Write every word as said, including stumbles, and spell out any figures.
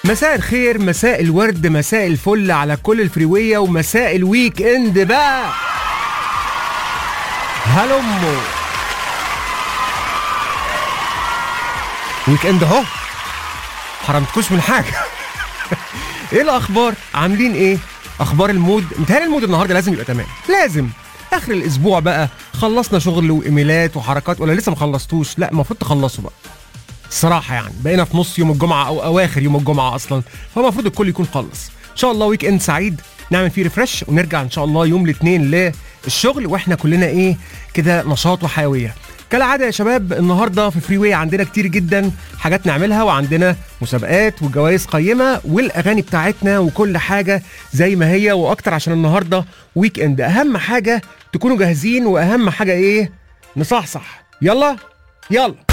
مساء الخير، مساء الورد، مساء الفل على كل الفريوية، ومساء الويك اند بقى. هلمو ويك اند اهو، حرمتكوش من حاجة. ايه الاخبار؟ عاملين ايه؟ اخبار المود؟ متهيألي المود النهارده لازم يبقى تمام، لازم. اخر الاسبوع بقى، خلصنا شغل وايميلات وحركات ولا لسه ما خلصتوش؟ لا، المفروض تخلصوا بقى الصراحه. يعني بقينا في نص يوم الجمعه او اواخر يوم الجمعه اصلا، فالمفروض الكل يكون خلص. ان شاء الله ويك اند سعيد، نعمل فيه ريفرش ونرجع ان شاء الله يوم الاثنين للشغل واحنا كلنا ايه كده، نشاط وحيويه كالعاده. يا شباب النهارده في فري واي عندنا كتير جدا حاجات نعملها، وعندنا مسابقات وجوائز قيمه والاغاني بتاعتنا وكل حاجه زي ما هي واكتر، عشان النهارده ويك اند. اهم حاجه تكونوا جاهزين، واهم حاجه ايه؟ نصحصح. يلا يلا.